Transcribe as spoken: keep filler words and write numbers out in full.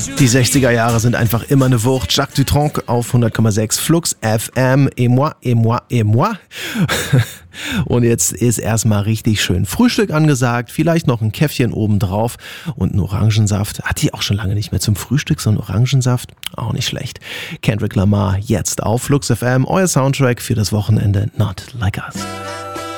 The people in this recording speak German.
Die sechziger Jahre sind einfach immer eine Wucht. Jacques Dutronc auf hundert Komma sechs Flux F M. Et moi, et moi, et moi. Und jetzt ist erstmal richtig schön Frühstück angesagt. Vielleicht noch ein Käffchen obendrauf und einen Orangensaft. Hat die auch schon lange nicht mehr zum Frühstück, so einen Orangensaft? Auch nicht schlecht. Kendrick Lamar jetzt auf Flux F M. Euer Soundtrack für das Wochenende Not Like Us.